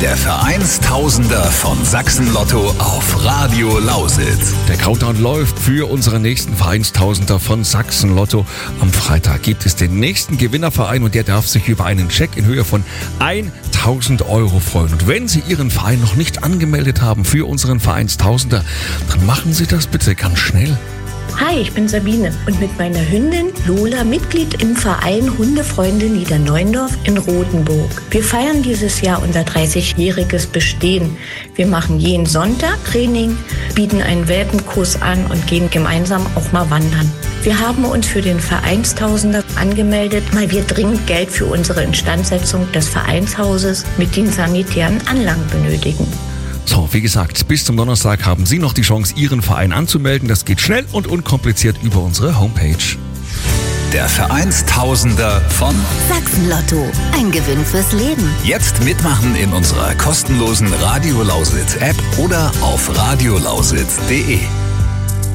Der Vereinstausender von Sachsen-Lotto auf Radio Lausitz. Der Countdown läuft für unseren nächsten Vereinstausender von Sachsen-Lotto. Am Freitag gibt es den nächsten Gewinnerverein und der darf sich über einen Scheck in Höhe von 1.000 Euro freuen. Und wenn Sie Ihren Verein noch nicht angemeldet haben für unseren Vereinstausender, dann machen Sie das bitte ganz schnell. Hi, ich bin Sabine und mit meiner Hündin Lola Mitglied im Verein Hundefreunde Niederneuendorf in Rothenburg. Wir feiern dieses Jahr unser 30-jähriges Bestehen. Wir machen jeden Sonntag Training, bieten einen Welpenkurs an und gehen gemeinsam auch mal wandern. Wir haben uns für den Vereinstausender angemeldet, weil wir dringend Geld für unsere Instandsetzung des Vereinshauses mit den sanitären Anlagen benötigen. So, wie gesagt, bis zum Donnerstag haben Sie noch die Chance, Ihren Verein anzumelden. Das geht schnell und unkompliziert über unsere Homepage. Der Vereinstausender von Sachsen-Lotto. Ein Gewinn fürs Leben. Jetzt mitmachen in unserer kostenlosen Radio Lausitz App oder auf radiolausitz.de.